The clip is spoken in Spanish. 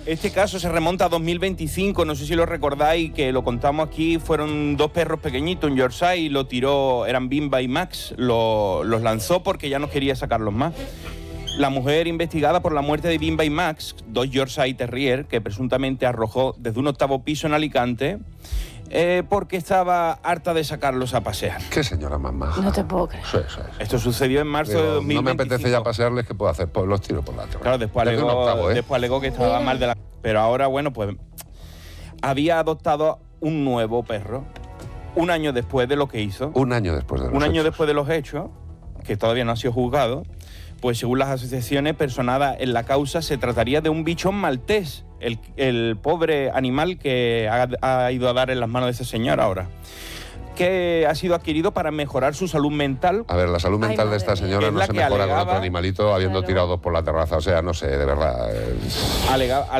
Este caso se remonta a 2025, no sé si lo recordáis, que lo contamos aquí, fueron 2 perros pequeñitos, un Yorkshire, y lo tiró, eran Bimba y Max, los lanzó porque ya no quería sacarlos más. La mujer investigada por la muerte de Bimba y Max, 2 Yorkshire Terrier, que presuntamente arrojó desde un 8º piso en Alicante, porque estaba harta de sacarlos a pasear. Qué señora más maja. No te puedo creer. Sí. Esto sucedió en marzo de 2025. No me apetece ya pasearles, ¿qué puedo hacer? Pues los tiro por la terraza. Claro, después alegó que estaba mal de la... Pero ahora, bueno, pues había adoptado un nuevo perro un año después de lo que hizo. Un año después de los Un año hechos. después de los hechos, que todavía no ha sido juzgado, pues según las asociaciones personadas en la causa, se trataría de un bichón maltés, el pobre animal que ha ido a dar en las manos de esa señora ahora, que ha sido adquirido para mejorar su salud mental. A ver, la salud mental de esta señora Es no la se que mejora con alegaba- otro animalito habiendo tirado 2 por la terraza. O sea, no sé, de verdad.